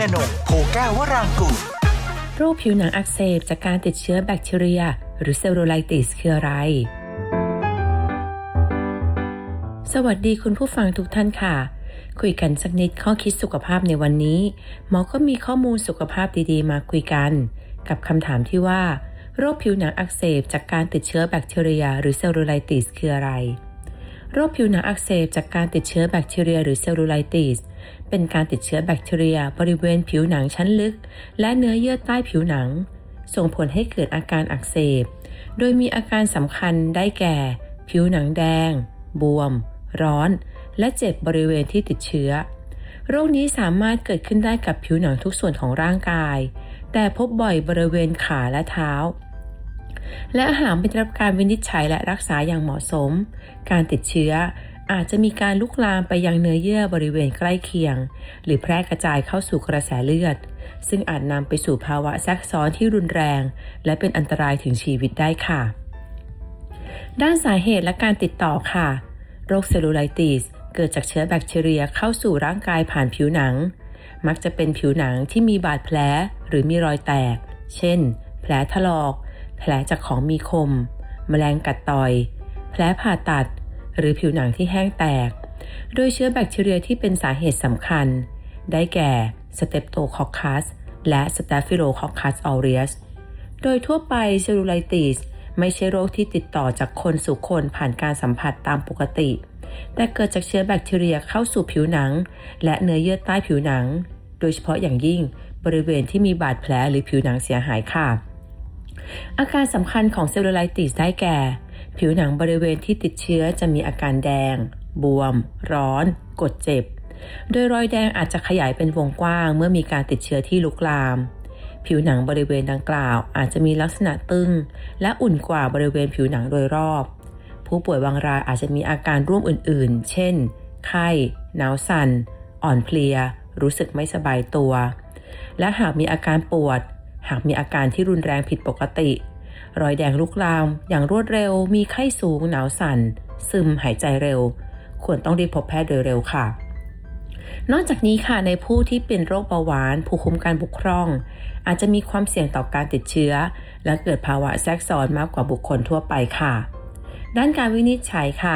ณรงค์ โพแก้ววรางกูลโรคผิวหนังอักเสบจากการติดเชื้อแบคทีเรียหรือเซลลูไลติสคืออะไรสวัสดีคุณผู้ฟังทุกท่านค่ะคุยกันสักนิดข้อคิดสุขภาพในวันนี้หมอก็มีข้อมูลสุขภาพดีๆมาคุยกันกับคำถามที่ว่าโรคผิวหนังอักเสบจากการติดเชื้อแบคทีเรียหรือเซลลูไลติสคืออะไรโรคผิวหนังอักเสบจากการติดเชื้อแบคทีเรียหรือเซลลูไลติสเป็นการติดเชื้อแบคทีเรียบริเวณผิวหนังชั้นลึกและเนื้อเยื่อใต้ผิวหนังส่งผลให้เกิดอาการอักเสบโดยมีอาการสำคัญได้แก่ผิวหนังแดงบวมร้อนและเจ็บบริเวณที่ติดเชื้อโรคนี้สามารถเกิดขึ้นได้กับผิวหนังทุกส่วนของร่างกายแต่พบบ่อยบริเวณขาและเท้าและหากไม่ได้รับการวินิจฉัยและรักษาอย่างเหมาะสมการติดเชื้ออาจจะมีการลุกลามไปยังเนื้อเยื่อบริเวณใกล้เคียงหรือแพร่กระจายเข้าสู่กระแสเลือดซึ่งอาจนำไปสู่ภาวะแทรกซ้อนที่รุนแรงและเป็นอันตรายถึงชีวิตได้ค่ะด้านสาเหตุและการติดต่อค่ะโรคเซลลูไลติสเกิดจากเชื้อแบคทีเรียเข้าสู่ร่างกายผ่านผิวหนังมักจะเป็นผิวหนังที่มีบาดแผลหรือมีรอยแตกเช่นแผลถลอกแผลจากของมีคมแมลงกัดต่อยแผลผ่าตัดหรือผิวหนังที่แห้งแตกโดยเชื้อแบคทีเรียที่เป็นสาเหตุสำคัญได้แก่สเตปโตคอคคัสและสแตฟิโลคอคคัสออเรียสโดยทั่วไปเซลลูไลติสไม่ใช่โรคที่ติดต่อจากคนสู่คนผ่านการสัมผัสตามปกติแต่เกิดจากเชื้อแบคทีเรียเข้าสู่ผิวหนังและเนื้อเยื่อใต้ผิวหนังโดยเฉพาะอย่างยิ่งบริเวณที่มีบาดแผลหรือผิวหนังเสียหายค่ะอาการสำคัญของเซลลูไลติสได้แก่ผิวหนังบริเวณที่ติดเชื้อจะมีอาการแดงบวมร้อนกดเจ็บโดยรอยแดงอาจจะขยายเป็นวงกว้างเมื่อมีการติดเชื้อที่ลุกลามผิวหนังบริเวณดังกล่าวอาจจะมีลักษณะตึงและอุ่นกว่าบริเวณผิวหนังโดยรอบผู้ป่วยบางรายอาจจะมีอาการร่วมอื่นๆเช่นไข้หนาวสั่นอ่อนเพลียรู้สึกไม่สบายตัวและหากมีอาการปวดหากมีอาการที่รุนแรงผิดปกติรอยแดงลุกลามอย่างรวดเร็วมีไข้สูงหนาวสั่นซึมหายใจเร็วควรต้องรีบพบแพทย์โดยเร็วค่ะนอกจากนี้ค่ะในผู้ที่เป็นโรคเบาหวานภูมิคุ้มกันบกพร่องอาจจะมีความเสี่ยงต่อการติดเชื้อและเกิดภาวะแทรกซ้อนมากกว่าบุคคลทั่วไปค่ะด้านการวินิจฉัยค่ะ